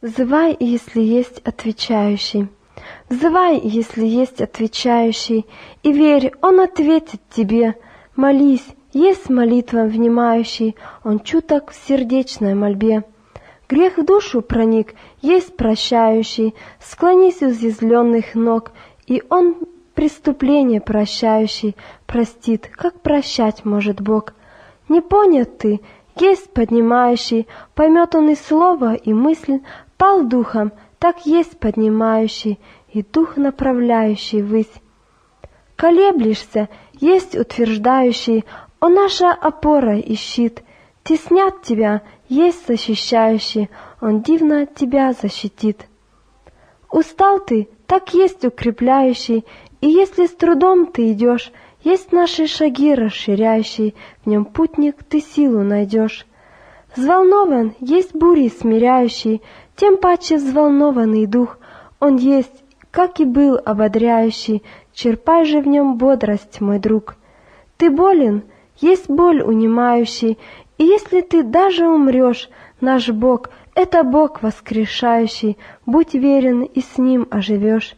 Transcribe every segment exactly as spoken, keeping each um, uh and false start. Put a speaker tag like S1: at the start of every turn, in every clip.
S1: Взывай, если есть отвечающий. Взывай, если есть отвечающий, и верь, Он ответит тебе. Молись, есть молитва внимающий, Он чуток в сердечной мольбе. Грех в душу проник, есть прощающий, склонись у уязвленных ног, и Он преступление прощающий простит, как прощать может Бог. Не понят ты, есть поднимающий, поймет Он и слово, и мысль, пал духом, так есть поднимающий, и дух направляющий ввысь. Колеблешься, есть утверждающий, Он наша опора и щит. Теснят тебя, есть защищающий, Он дивно тебя защитит. Устал ты, так есть укрепляющий, и если с трудом ты идешь, есть наши шаги расширяющие, в нем путник ты силу найдешь. Взволнован, есть бури смиряющий, тем паче взволнованный дух, Он есть, как и был ободряющий, черпай же в нем бодрость, мой друг. Ты болен, есть боль унимающий, и если ты даже умрешь, наш Бог — это Бог воскрешающий, будь верен, и с Ним оживешь.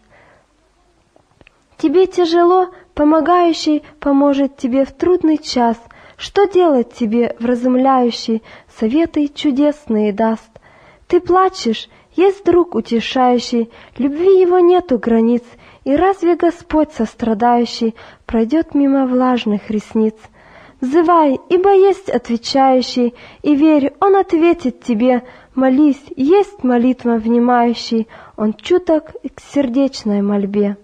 S1: Тебе тяжело, помогающий поможет тебе в трудный час. Что делать тебе, вразумляющий, советы чудесные даст. Ты плачешь, есть друг утешающий, любви его нету границ, и разве Господь сострадающий пройдет мимо влажных ресниц? Взывай, ибо есть отвечающий, и верь, Он ответит тебе. Молись, есть молитва внимающий, Он чуток к сердечной мольбе.